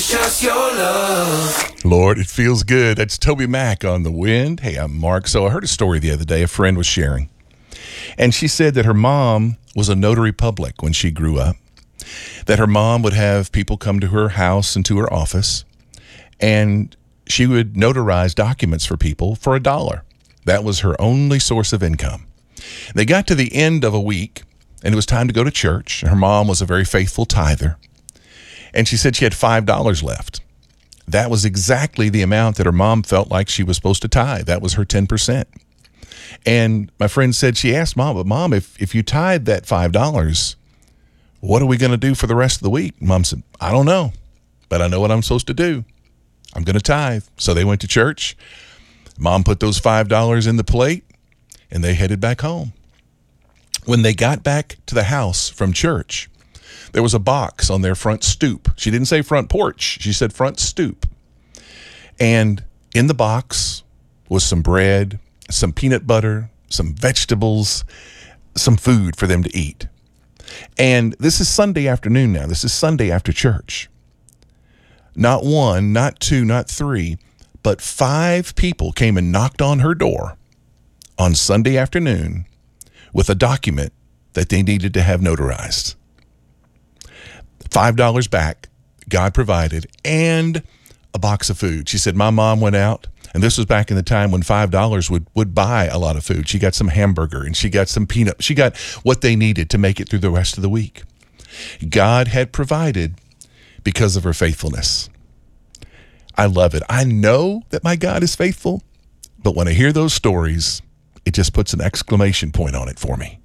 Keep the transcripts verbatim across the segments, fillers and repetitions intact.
It's just your love. Lord, it feels good. That's Toby Mac on The Wind. Hey, I'm Mark. So I heard a story the other day a friend was sharing. And she said that her mom was a notary public when she grew up. That her mom would have people come to her house and to her office. And she would notarize documents for people for a dollar. That was her only source of income. They got to the end of a week, and it was time to go to church. Her mom was a very faithful tither. And she said she had five dollars left. That was exactly the amount that her mom felt like she was supposed to tithe. That was her ten percent. And my friend said, she asked Mom, but Mom, if, if you tithe that five dollars, what are we going to do for the rest of the week? Mom said, I don't know, but I know what I'm supposed to do. I'm going to tithe. So they went to church. Mom put those five dollars in the plate, and they headed back home. When they got back to the house from church, there was a box on their front stoop. She didn't say front porch. She said front stoop. And in the box was some bread, some peanut butter, some vegetables, some food for them to eat. And this is Sunday afternoon now. This is Sunday after church. Not one, not two, not three, but five people came and knocked on her door on Sunday afternoon with a document that they needed to have notarized. five dollars back, God provided, and a box of food. She said, my mom went out, and this was back in the time when five dollars would, would buy a lot of food. She got some hamburger, and she got some peanut. She got what they needed to make it through the rest of the week. God had provided because of her faithfulness. I love it. I know that my God is faithful, but when I hear those stories, it just puts an exclamation point on it for me.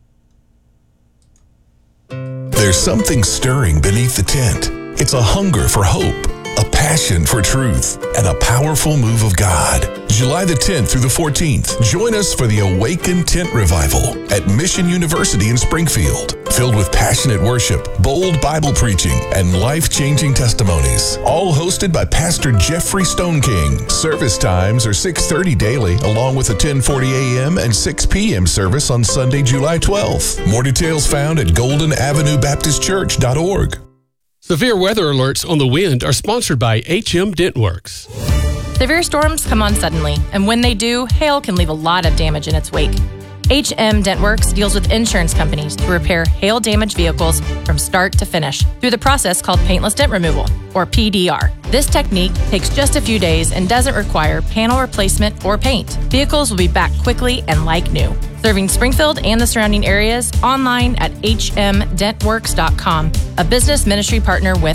There's something stirring beneath the tent. It's a hunger for hope, a passion for truth, and a powerful move of God. July the tenth through the fourteenth, join us for the Awaken Tent Revival at Mission University in Springfield. Filled with passionate worship, bold Bible preaching, and life-changing testimonies. All hosted by Pastor Jeffrey Stoneking. Service times are six thirty daily, along with a ten forty a.m. and six p.m. service on Sunday, July twelfth. More details found at golden avenue baptist church dot org. Severe weather alerts on The Wind are sponsored by H M Dentworks. Severe storms come on suddenly, and when they do, hail can leave a lot of damage in its wake. H M Dentworks deals with insurance companies to repair hail-damaged vehicles from start to finish through the process called paintless dent removal, or P D R. This technique takes just a few days and doesn't require panel replacement or paint. Vehicles will be back quickly and like new. Serving Springfield and the surrounding areas, online at h m dent works dot com, a business ministry partner with